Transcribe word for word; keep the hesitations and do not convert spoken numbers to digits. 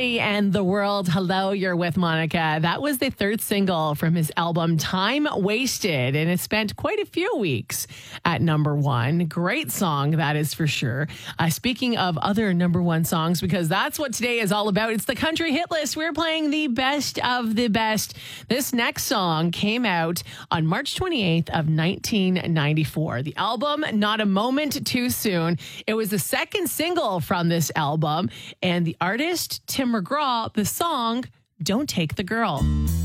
Country and the World. Hello, you're with Monica. That was the third single from his album Time Wasted, and it spent quite a few weeks at number one. Great song, that is for sure. Uh, speaking of other number one songs, because that's what today is all about, it's the country hit list. We're playing the best of the best. This next song came out on March twenty-eighth of nineteen ninety-four. The album, Not a Moment Too Soon. It was the second single from this album, and the artist, Tim McGraw, the song, Don't Take the Girl.